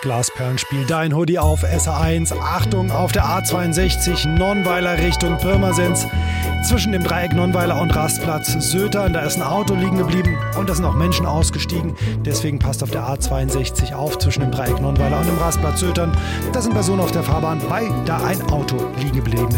Glasperlenspiel. Dein Hoodie auf SA1. Achtung, auf der A62 Nonnweiler Richtung Pirmasens. Zwischen dem Dreieck Nonnweiler und Rastplatz Sötern. Da ist ein Auto liegen geblieben und da sind auch Menschen ausgestiegen. Deswegen passt auf der A62 auf zwischen dem Dreieck Nonnweiler und dem Rastplatz Sötern. Da sind Personen auf der Fahrbahn, weil da ein Auto liegen geblieben ist.